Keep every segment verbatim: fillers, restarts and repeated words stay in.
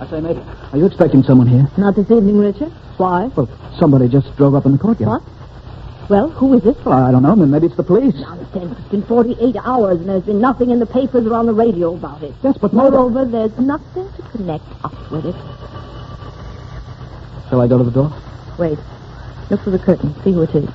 I say, mate, are you expecting someone here? Not this evening, Richard. Why? Well, somebody just drove up in the courtyard. What? Well, who is it? Well, I don't know. Maybe it's the police. Nonsense. It's been forty-eight hours, and there's been nothing in the papers or on the radio about it. Yes, but moreover, there's nothing to connect up with it. Shall I go to the door? Wait. Look through the curtain. See who it is.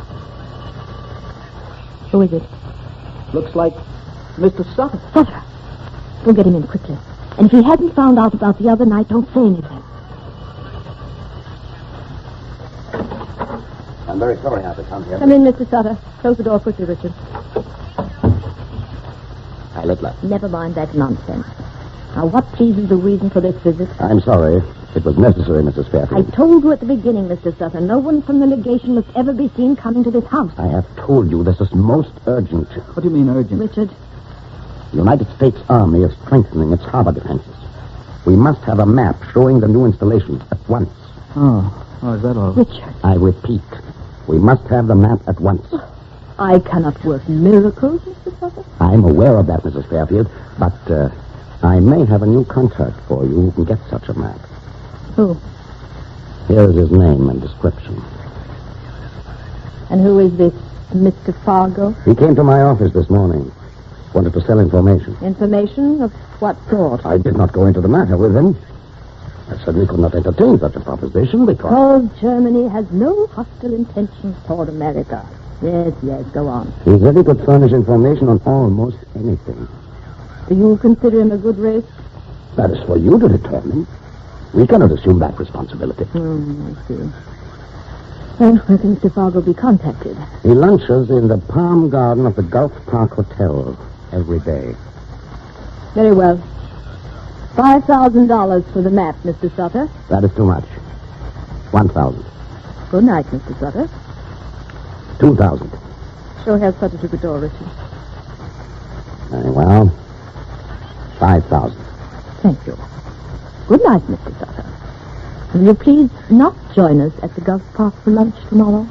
Who is it? Looks like Mister Sutter. Sutter. Go get him in quickly. And if he hasn't found out about the other night, don't say anything. I'm very sorry I have to come here. Come in, Mister Sutter. Close the door quickly, Richard. Hi, Littler. Never mind that nonsense. Now, what pleases the reason for this visit? I'm sorry. It was necessary, Missus Fairfield. I told you at the beginning, Mister Sutter, no one from the legation must ever be seen coming to this house. I have told you this is most urgent. What do you mean urgent? Richard. The United States Army is strengthening its harbor defenses. We must have a map showing the new installations at once. Oh, oh, is that all? Richard. I repeat, we must have the map at once. I cannot work miracles, Mister Sutter. I'm aware of that, Missus Fairfield, but uh, I may have a new contact for you who can get such a map. Who? Here's his name and description. And who is this Mister Fargo? He came to my office this morning. Wanted to sell information. Information of what sort? I did not go into the matter with him. I certainly could not entertain such a proposition because... Because Germany has no hostile intentions toward America. Yes, yes, go on. He said he could furnish information on almost anything. Do you consider him a good race? That is for you to determine. We cannot assume that responsibility. Hmm, I see. Well, where can Mister Fargo be contacted? He lunches in the Palm Garden of the Gulf Park Hotel every day. Very well. Five thousand dollars for the map, Mister Sutter. That is too much. One thousand. Good night, Mister Sutter. Two thousand. Show Herr Sutter to the door, Richard. Very well. Five thousand. Thank you. Good night, Mister Sutter. Will you please not join us at the Gulf Park for lunch tomorrow?